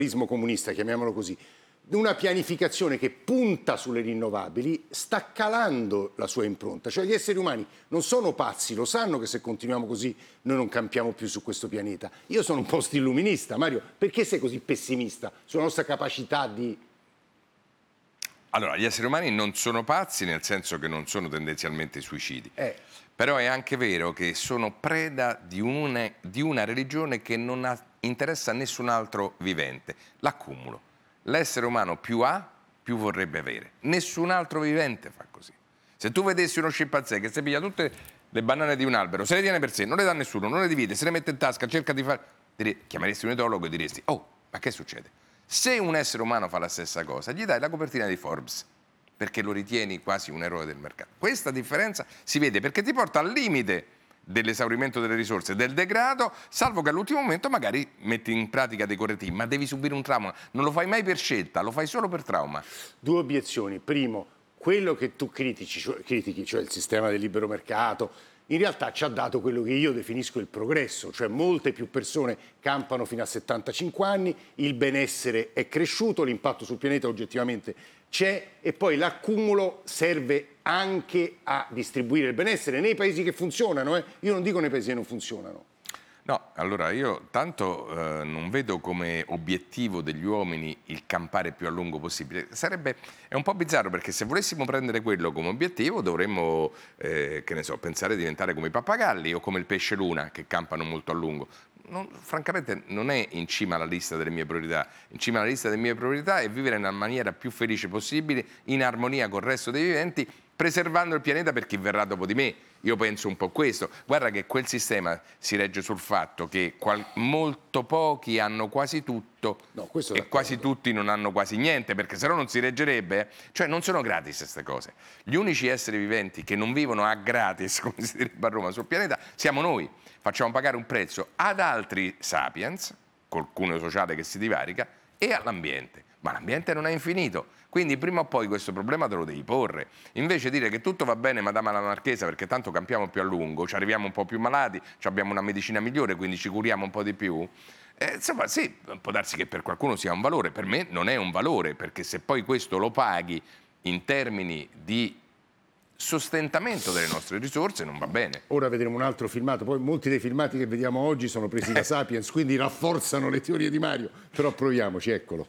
comunista, chiamiamolo così, una pianificazione che punta sulle rinnovabili sta calando la sua impronta. Cioè gli esseri umani non sono pazzi, lo sanno che se continuiamo così noi non campiamo più su questo pianeta. Io sono un post-illuminista, Mario, perché sei così pessimista sulla nostra capacità di... Allora, gli esseri umani non sono pazzi nel senso che non sono tendenzialmente suicidi. Però è anche vero che sono preda di una religione che non interessa a nessun altro vivente, l'accumulo. L'essere umano più ha, più vorrebbe avere. Nessun altro vivente fa così. Se tu vedessi uno scimpanzé che si piglia tutte le banane di un albero, se le tiene per sé, non le dà a nessuno, non le divide, se le mette in tasca, cerca di fare... Chiameresti un etologo e diresti, oh, ma che succede? Se un essere umano fa la stessa cosa, gli dai la copertina di Forbes, perché lo ritieni quasi un eroe del mercato. Questa differenza si vede perché ti porta al limite dell'esaurimento delle risorse, del degrado, salvo che all'ultimo momento magari metti in pratica dei correttivi, ma devi subire un trauma, non lo fai mai per scelta, lo fai solo per trauma. Due obiezioni. Primo, quello che tu critichi, cioè il sistema del libero mercato, in realtà ci ha dato quello che io definisco il progresso, cioè molte più persone campano fino a 75 anni, il benessere è cresciuto, l'impatto sul pianeta oggettivamente c'è e poi l'accumulo serve anche a distribuire il benessere nei paesi che funzionano. Io non dico nei paesi che non funzionano. No, allora io tanto non vedo come obiettivo degli uomini il campare più a lungo possibile. È un po' bizzarro perché se volessimo prendere quello come obiettivo dovremmo, che ne so, pensare di diventare come i pappagalli o come il pesce luna che campano molto a lungo. Francamente non è in cima alla lista delle mie priorità. In cima alla lista delle mie priorità è vivere nella maniera più felice possibile, in armonia con il resto dei viventi, preservando il pianeta per chi verrà dopo di me. Io penso un po' questo. Guarda che quel sistema si regge sul fatto che molto pochi hanno quasi tutto e quasi tutti non hanno quasi niente, perché se no non si reggerebbe. Cioè non sono gratis queste cose. Gli unici esseri viventi che non vivono a gratis, come si direbbe a Roma, sul pianeta siamo noi. Facciamo pagare un prezzo ad altri sapiens, col cuneo sociale che si divarica, e all'ambiente. Ma l'ambiente non è infinito, quindi prima o poi questo problema te lo devi porre. Invece dire che tutto va bene, madama alla marchesa, perché tanto campiamo più a lungo, ci arriviamo un po' più malati, abbiamo una medicina migliore, quindi ci curiamo un po' di più. Insomma, sì, può darsi che per qualcuno sia un valore, per me non è un valore, perché se poi questo lo paghi in termini di sostentamento delle nostre risorse non va bene. Ora vedremo un altro filmato, poi molti dei filmati che vediamo oggi sono presi da Sapiens, quindi rafforzano le teorie di Mario, però proviamoci, eccolo.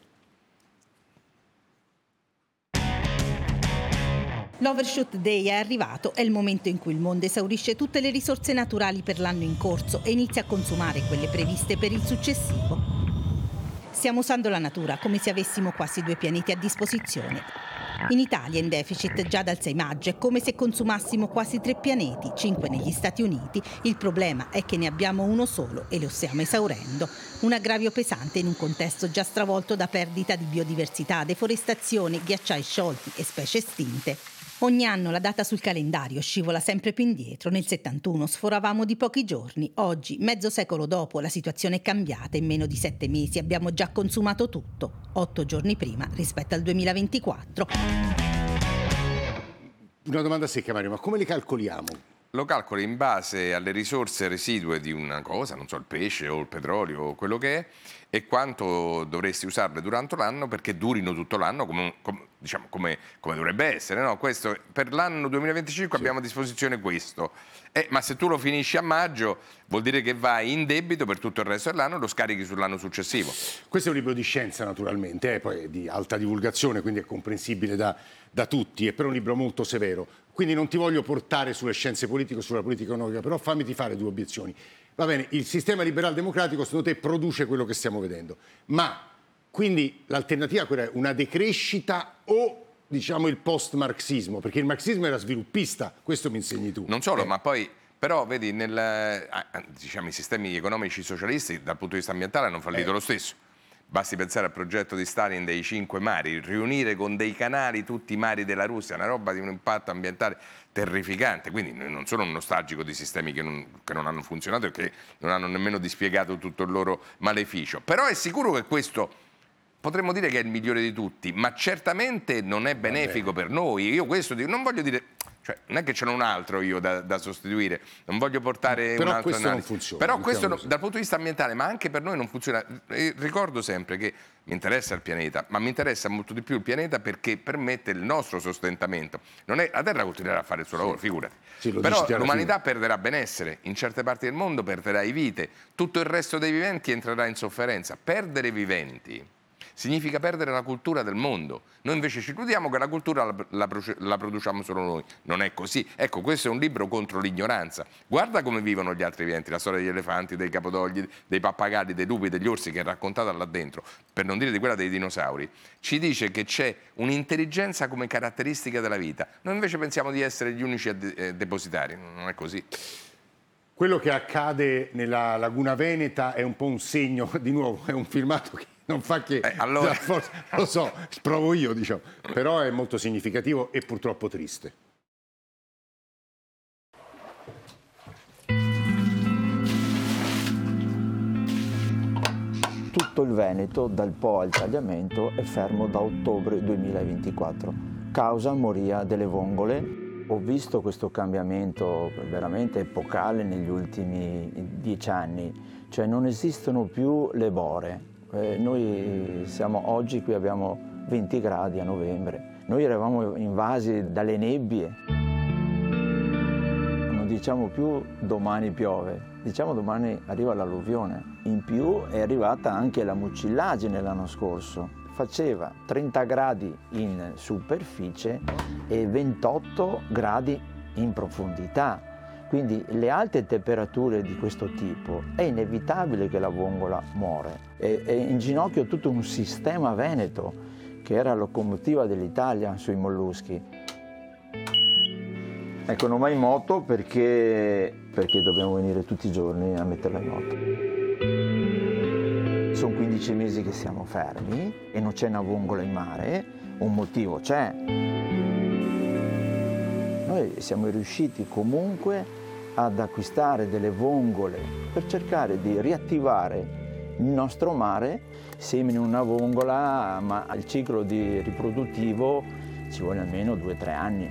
L'Overshoot Day è arrivato, è il momento in cui il mondo esaurisce tutte le risorse naturali per l'anno in corso e inizia a consumare quelle previste per il successivo. Stiamo usando la natura come se avessimo quasi due pianeti a disposizione. In Italia in deficit già dal 6 maggio, è come se consumassimo quasi 3 pianeti, 5 negli Stati Uniti. Il problema è che ne abbiamo uno solo e lo stiamo esaurendo. Un aggravio pesante in un contesto già stravolto da perdita di biodiversità, deforestazione, ghiacciai sciolti e specie estinte. Ogni anno la data sul calendario scivola sempre più indietro. Nel 71 sforavamo di pochi giorni. Oggi, mezzo secolo dopo, la situazione è cambiata. In meno di 7 mesi abbiamo già consumato tutto. 8 giorni prima rispetto al 2024. Una domanda secca, Mario, ma come li calcoliamo? Lo calcoli in base alle risorse residue di una cosa, non so, il pesce o il petrolio o quello che è, e quanto dovresti usarle durante l'anno perché durino tutto l'anno come dovrebbe essere, no? Questo, per l'anno 2025 abbiamo a disposizione questo, ma se tu lo finisci a maggio vuol dire che vai in debito per tutto il resto dell'anno e lo scarichi sull'anno successivo. Questo è un libro di scienza naturalmente, poi di alta divulgazione, quindi è comprensibile da tutti, è però un libro molto severo, quindi non ti voglio portare sulle scienze politiche o sulla politica economica, però fammi fare 2 obiezioni. Va bene, il sistema liberal democratico secondo te produce quello che stiamo vedendo, ma quindi l'alternativa quella è una decrescita o diciamo il post-marxismo, perché il marxismo era sviluppista, questo mi insegni tu. Non solo, ma poi però vedi, i sistemi economici socialisti dal punto di vista ambientale hanno fallito lo stesso. Basti pensare al progetto di Stalin dei 5 mari, riunire con dei canali tutti i mari della Russia, una roba di un impatto ambientale terrificante. Quindi non sono nostalgico di sistemi che non hanno funzionato e che non hanno nemmeno dispiegato tutto il loro maleficio. Però è sicuro che questo potremmo dire che è il migliore di tutti, ma certamente non è benefico per noi. Io questo non voglio dire... Cioè, non è che ce n'è un altro io da sostituire, non voglio portare però un'altra questo analisi. Non funziona, però questo dal punto di vista ambientale, ma anche per noi non funziona. Ricordo sempre che mi interessa il pianeta, ma mi interessa molto di più il pianeta perché permette il nostro sostentamento. La Terra continuerà a fare il suo lavoro, figurati. Sì, però l'umanità perderà benessere, in certe parti del mondo perderà i vite, tutto il resto dei viventi entrerà in sofferenza. Perdere i viventi significa perdere la cultura del mondo. Noi invece ci illudiamo che la cultura la produciamo solo noi. Non è così. Ecco, questo è un libro contro l'ignoranza. Guarda come vivono gli altri viventi, la storia degli elefanti, dei capodogli, dei pappagalli, dei lupi, degli orsi, che è raccontata là dentro, per non dire di quella dei dinosauri. Ci dice che c'è un'intelligenza come caratteristica della vita. Noi invece pensiamo di essere gli unici depositari. Non è così. Quello che accade nella Laguna Veneta è un po' un segno, di nuovo, è un filmato che non fa che... allora... Lo so, provo io, diciamo, però è molto significativo e purtroppo triste. Tutto il Veneto, dal Po al Tagliamento, è fermo da ottobre 2024. Causa moria delle vongole. Ho visto questo cambiamento veramente epocale negli ultimi 10 anni, cioè non esistono più le bore. Noi siamo oggi, qui abbiamo 20 gradi a novembre, noi eravamo invasi dalle nebbie. Non diciamo più domani piove, diciamo domani arriva l'alluvione. In più è arrivata anche la mucillagine l'anno scorso. Faceva 30 gradi in superficie e 28 gradi in profondità. Quindi le alte temperature di questo tipo è inevitabile che la vongola muore. È in ginocchio tutto un sistema veneto che era locomotiva dell'Italia sui molluschi. Ecco, non va in moto perché dobbiamo venire tutti i giorni a metterla in moto. Sono 15 mesi che siamo fermi e non c'è una vongola in mare, un motivo c'è. Noi siamo riusciti comunque ad acquistare delle vongole per cercare di riattivare il nostro mare. Semini una vongola, ma il ciclo riproduttivo ci vuole almeno 2-3 anni.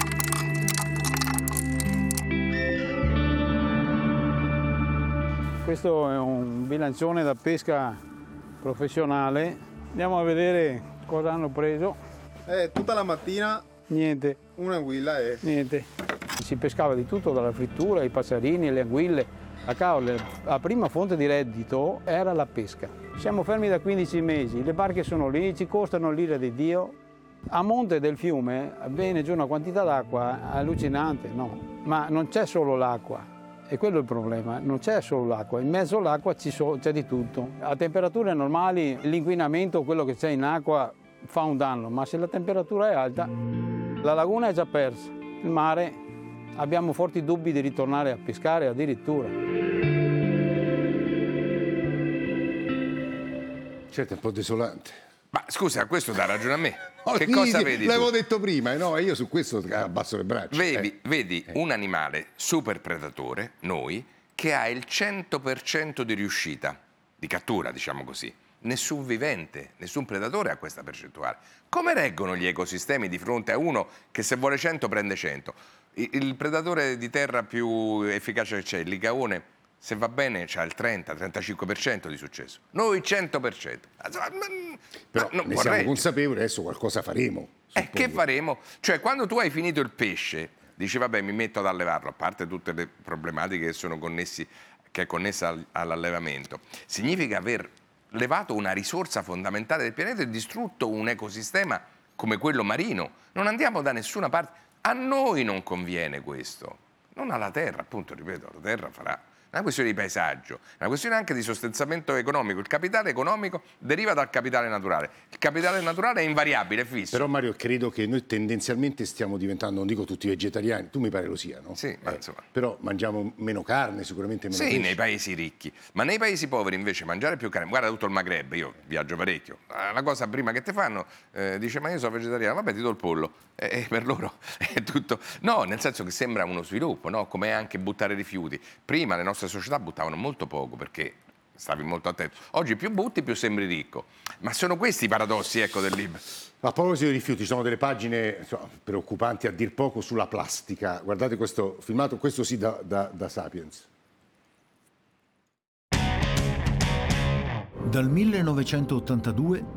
Questo è un bilancione da pesca professionale. Andiamo a vedere cosa hanno preso. Tutta la mattina Niente. un'anguilla e... Niente. Si pescava di tutto, dalla frittura, i passerini, le anguille. La prima fonte di reddito era la pesca. Siamo fermi da 15 mesi, le barche sono lì, ci costano l'ira di Dio. A monte del fiume viene giù una quantità d'acqua allucinante, no? Ma non c'è solo l'acqua. E quello è il problema, non c'è solo l'acqua, in mezzo all'acqua c'è di tutto. A temperature normali l'inquinamento, quello che c'è in acqua, fa un danno, ma se la temperatura è alta, la laguna è già persa, il mare, abbiamo forti dubbi di ritornare a pescare addirittura. Certo, è un po' desolante. Ma scusa, questo dà ragione a me. Che cosa vedi tu? L'avevo detto prima, no? E io su questo abbasso le braccia. Vedi un animale super predatore, noi, che ha il 100% di riuscita, di cattura, diciamo così. Nessun vivente, nessun predatore ha questa percentuale. Come reggono gli ecosistemi di fronte a uno che se vuole 100 prende 100? Il predatore di terra più efficace che c'è, il licaone, se va bene c'ha il 30-35% di successo. Noi 100%. Però non ne può siamo reggere. consapevoli, adesso qualcosa faremo. Che faremo? Cioè, quando tu hai finito il pesce, dici vabbè, mi metto ad allevarlo, a parte tutte le problematiche che sono che è connessa all'allevamento, significa aver levato una risorsa fondamentale del pianeta e distrutto un ecosistema come quello marino. Non andiamo da nessuna parte. A noi non conviene questo, non alla terra, appunto, ripeto, la terra farà. È una questione di paesaggio, è una questione anche di sostentamento economico. Il capitale economico deriva dal capitale naturale. Il capitale naturale è invariabile, è fisso. Però Mario, credo che noi tendenzialmente stiamo diventando, non dico tutti vegetariani, tu mi pare lo sia, no? Sì, ma insomma. Però mangiamo meno carne, sicuramente meno Sì, pesce. nei paesi ricchi, ma nei paesi poveri invece mangiare più carne, guarda tutto il Maghreb, io viaggio parecchio, la cosa prima che ti fanno, dice ma io sono vegetariano, vabbè ti do il pollo, e per loro è tutto, no, nel senso che sembra uno sviluppo, no? Come anche buttare rifiuti, prima le nostre società buttavano molto poco perché stavi molto attento, oggi più butti più sembri ricco, ma sono questi i paradossi, ecco, del libro. A proposito di rifiuti, ci sono delle pagine preoccupanti a dir poco sulla plastica. Guardate questo filmato, questo sì da Sapiens. Dal 1982